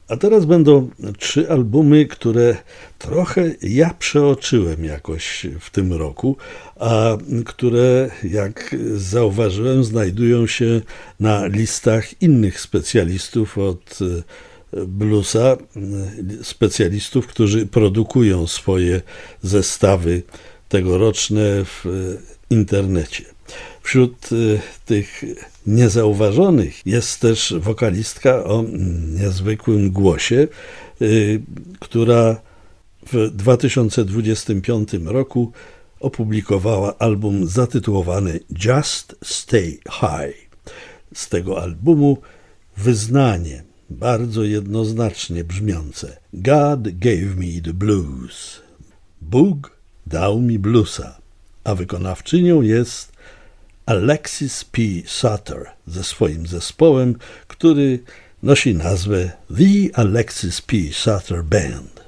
A teraz będą 3 albumy, które trochę ja przeoczyłem jakoś w tym roku, a które, jak zauważyłem, znajdują się na listach innych specjalistów od bluesa, specjalistów, którzy produkują swoje zestawy tegoroczne w internecie. Wśród tych niezauważonych jest też wokalistka o niezwykłym głosie, która w 2025 roku opublikowała album zatytułowany Just Stay High. Z tego albumu wyznanie bardzo jednoznacznie brzmiące God gave me the blues. Bóg dał mi bluesa, a wykonawczynią jest Alexis P. Sutter ze swoim zespołem, który nosi nazwę The Alexis P. Sutter Band.